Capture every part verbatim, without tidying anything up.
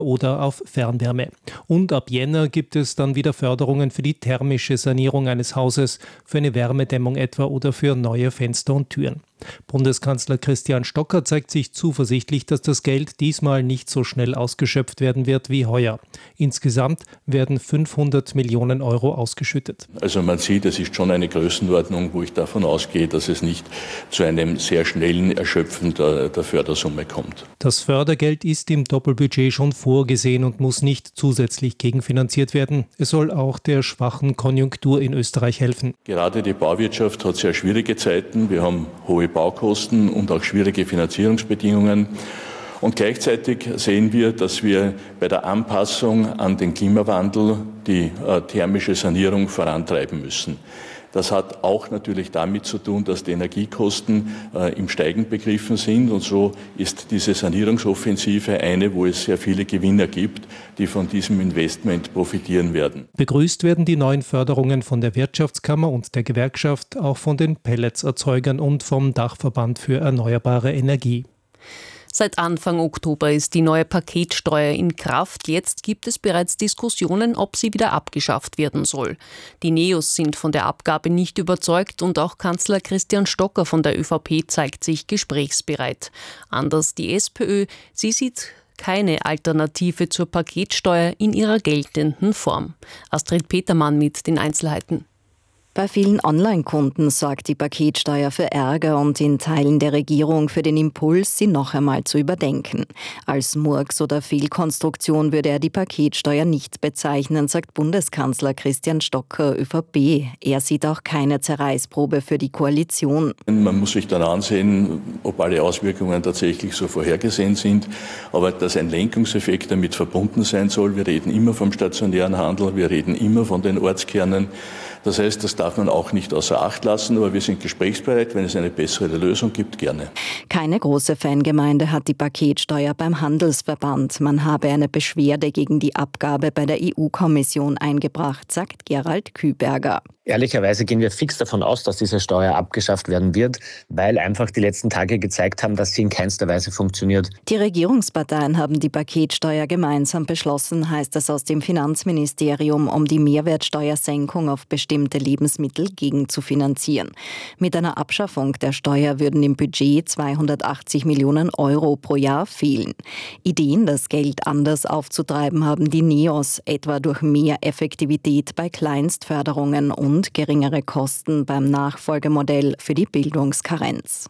oder auf Fernwärme. Und ab Jänner gibt es dann wieder Förderungen für die thermische Sanierung eines Hauses, für eine Wärmedämmung etwa oder für neue Fenster und Türen. Bundeskanzler Christian Stocker zeigt sich zuversichtlich, dass das Geld diesmal nicht so schnell ausgeschöpft werden wird wie heuer. Insgesamt werden fünfhundert Millionen Euro ausgeschüttet. Also man sieht, es ist schon eine Größenordnung, wo ich davon ausgehe, dass es nicht zu einem sehr schnellen Erschöpfen der, der Fördersumme kommt. Das Fördergeld ist im Doppelbudget schon vorgesehen und muss nicht zusätzlich gegenfinanziert werden. Es soll auch der schwachen Konjunktur in Österreich helfen. Gerade die Bauwirtschaft hat sehr schwierige Zeiten. Wir haben hohe Baukosten und auch schwierige Finanzierungsbedingungen. Und gleichzeitig sehen wir, dass wir bei der Anpassung an den Klimawandel die äh, thermische Sanierung vorantreiben müssen. Das hat auch natürlich damit zu tun, dass die Energiekosten äh, im Steigen begriffen sind. Und so ist diese Sanierungsoffensive eine, wo es sehr viele Gewinner gibt, die von diesem Investment profitieren werden. Begrüßt werden die neuen Förderungen von der Wirtschaftskammer und der Gewerkschaft, auch von den Pelletserzeugern und vom Dachverband für erneuerbare Energie. Seit Anfang Oktober ist die neue Paketsteuer in Kraft. Jetzt gibt es bereits Diskussionen, ob sie wieder abgeschafft werden soll. Die Neos sind von der Abgabe nicht überzeugt und auch Kanzler Christian Stocker von der ÖVP zeigt sich gesprächsbereit. Anders die SPÖ, sie sieht keine Alternative zur Paketsteuer in ihrer geltenden Form. Astrid Petermann mit den Einzelheiten. Bei vielen Online-Kunden sorgt die Paketsteuer für Ärger und in Teilen der Regierung für den Impuls, sie noch einmal zu überdenken. Als Murks oder Fehlkonstruktion würde er die Paketsteuer nicht bezeichnen, sagt Bundeskanzler Christian Stocker, ÖVP. Er sieht auch keine Zerreißprobe für die Koalition. Man muss sich dann ansehen, ob alle Auswirkungen tatsächlich so vorhergesehen sind. Aber dass ein Lenkungseffekt damit verbunden sein soll, wir reden immer vom stationären Handel, wir reden immer von den Ortskernen. Das heißt, das darf man auch nicht außer Acht lassen, aber wir sind gesprächsbereit. Wenn es eine bessere Lösung gibt, gerne. Keine große Fangemeinde hat die Paketsteuer beim Handelsverband. Man habe eine Beschwerde gegen die Abgabe bei der E U-Kommission eingebracht, sagt Gerald Küberger. Ehrlicherweise gehen wir fix davon aus, dass diese Steuer abgeschafft werden wird, weil einfach die letzten Tage gezeigt haben, dass sie in keinster Weise funktioniert. Die Regierungsparteien haben die Paketsteuer gemeinsam beschlossen, heißt es aus dem Finanzministerium, um die Mehrwertsteuersenkung auf bestimmte Lebensmittel gegenzufinanzieren. Mit einer Abschaffung der Steuer würden im Budget zweihundertachtzig Millionen Euro pro Jahr fehlen. Ideen, das Geld anders aufzutreiben, haben die Neos, etwa durch mehr Effektivität bei Kleinstförderungen und und geringere Kosten beim Nachfolgemodell für die Bildungskarenz.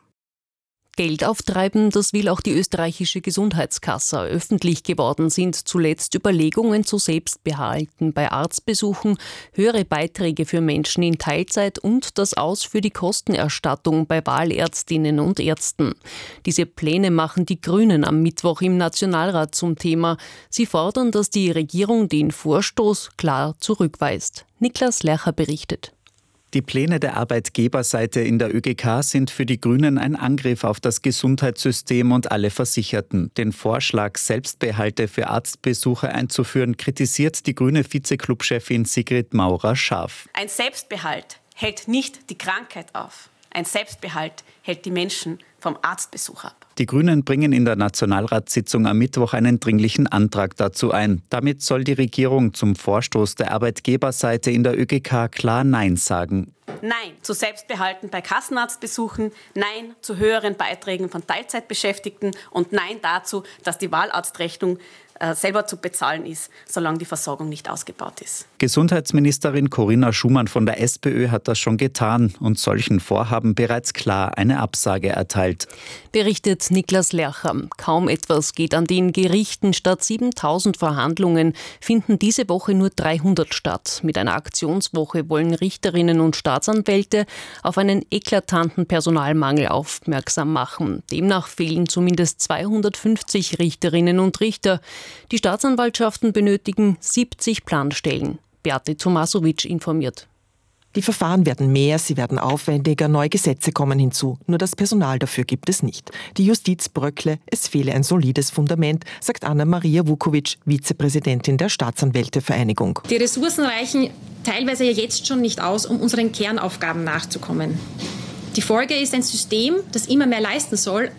Geld auftreiben, das will auch die österreichische Gesundheitskasse. Öffentlich geworden sind zuletzt Überlegungen zu Selbstbehalten bei Arztbesuchen, höhere Beiträge für Menschen in Teilzeit und das Aus für die Kostenerstattung bei Wahlärztinnen und Ärzten. Diese Pläne machen die Grünen am Mittwoch im Nationalrat zum Thema. Sie fordern, dass die Regierung den Vorstoß klar zurückweist. Niklas Lercher berichtet. Die Pläne der Arbeitgeberseite in der ÖGK sind für die Grünen ein Angriff auf das Gesundheitssystem und alle Versicherten. Den Vorschlag, Selbstbehalte für Arztbesuche einzuführen, kritisiert die grüne Vize-Club-Chefin Sigrid Maurer scharf. Ein Selbstbehalt hält nicht die Krankheit auf. Ein Selbstbehalt hält die Menschen vom Arztbesuch ab. Die Grünen bringen in der Nationalratssitzung am Mittwoch einen dringlichen Antrag dazu ein. Damit soll die Regierung zum Vorstoß der Arbeitgeberseite in der ÖGK klar Nein sagen. Nein zu Selbstbehalten bei Kassenarztbesuchen, Nein zu höheren Beiträgen von Teilzeitbeschäftigten und Nein dazu, dass die Wahlarztrechnung äh, selber zu bezahlen ist, solange die Versorgung nicht ausgebaut ist. Gesundheitsministerin Corinna Schumann von der SPÖ hat das schon getan und solchen Vorhaben bereits klar eine Absage erteilt. Berichtet Niklas Lercher. Kaum etwas geht an den Gerichten. Statt siebentausend Verhandlungen finden diese Woche nur dreihundert statt. Mit einer Aktionswoche wollen Richterinnen und Staatsanwälte auf einen eklatanten Personalmangel aufmerksam machen. Demnach fehlen zumindest zweihundertfünfzig Richterinnen und Richter. Die Staatsanwaltschaften benötigen siebzig Planstellen. Beate Tomasovic informiert. Die Verfahren werden mehr, sie werden aufwendiger, neue Gesetze kommen hinzu. Nur das Personal dafür gibt es nicht. Die Justiz bröckle, es fehle ein solides Fundament, sagt Anna-Maria Vukovic, Vizepräsidentin der Staatsanwältevereinigung. Die Ressourcen reichen teilweise ja jetzt schon nicht aus, um unseren Kernaufgaben nachzukommen. Die Folge ist ein System, das immer mehr leisten soll,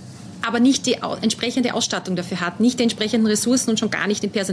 aber nicht die entsprechende Ausstattung dafür hat, nicht die entsprechenden Ressourcen und schon gar nicht den Personal.